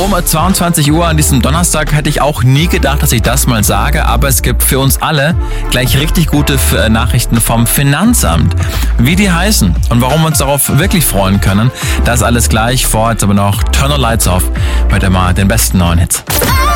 Um 22 Uhr an diesem Donnerstag hätte ich auch nie gedacht, dass ich das mal sage, aber es gibt für uns alle gleich richtig gute Nachrichten vom Finanzamt. Wie die heißen und warum wir uns darauf wirklich freuen können, das alles gleich vor. Jetzt aber noch Turn the Lights Off. Heute mal den besten neuen Hits.